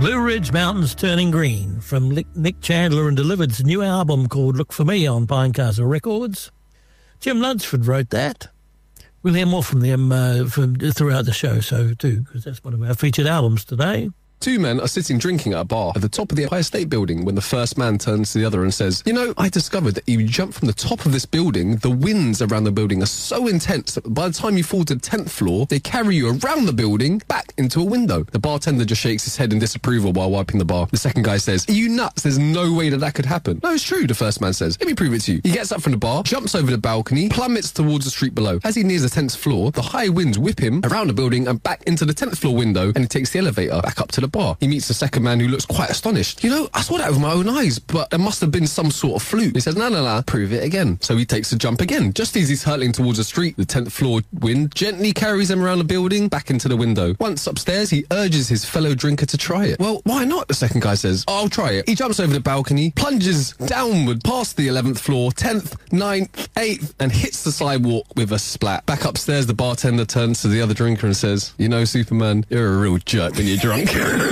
Blue Ridge Mountains Turning Green from Nick Chandler and Delivered's new album called Look For Me on Pinecastle Records. Jim Lunsford wrote that. We'll hear more from them throughout the show, because that's one of our featured albums today. Two men are sitting drinking at a bar at the top of the Empire State Building when the first man turns to the other and says, "You know, I discovered that if you jump from the top of this building, the winds around the building are so intense that by the time you fall to the 10th floor, they carry you around the building back into a window." The bartender just shakes his head in disapproval while wiping the bar. The second guy says, "Are you nuts? There's no way that could happen." "No, it's true," the first man says. "Let me prove it to you." He gets up from the bar, jumps over the balcony, plummets towards the street below. As he nears the 10th floor, the high winds whip him around the building and back into the 10th floor window, and he takes the elevator back up to the bar. He meets the second man who looks quite astonished. "You know, I saw that with my own eyes, but there must have been some sort of fluke." He says, No, prove it again. So he takes a jump again. Just as he's hurtling towards the street, the 10th floor wind gently carries him around the building, back into the window. Once upstairs, he urges his fellow drinker to try it. "Well, why not?" the second guy says. "I'll try it." He jumps over the balcony, plunges downward past the 11th floor, 10th, 9th, 8th, and hits the sidewalk with a splat. Back upstairs, the bartender turns to the other drinker and says, "You know, Superman, you're a real jerk when you're drunk."